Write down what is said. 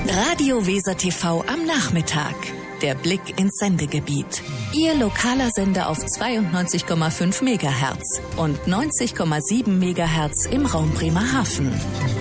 Radio Weser TV am Nachmittag. Der Blick ins Sendegebiet. Ihr lokaler Sender auf 92,5 MHz und 90,7 MHz im Raum Bremerhaven.